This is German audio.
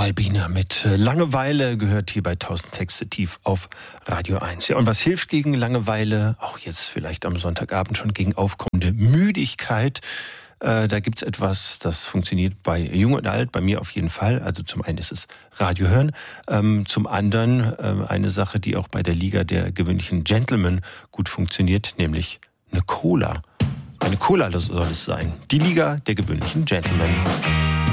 Balbina mit Langeweile gehört hier bei 1000 Texte tief auf Radio 1. Ja, und was hilft gegen Langeweile? Auch jetzt vielleicht am Sonntagabend schon gegen aufkommende Müdigkeit. Da gibt's etwas, das funktioniert bei Jung und Alt, bei mir auf jeden Fall. Also zum einen ist es Radio hören, zum anderen eine Sache, die auch bei der Liga der gewöhnlichen Gentlemen gut funktioniert, nämlich eine Cola. Eine Cola soll es sein. Die Liga der gewöhnlichen Gentlemen.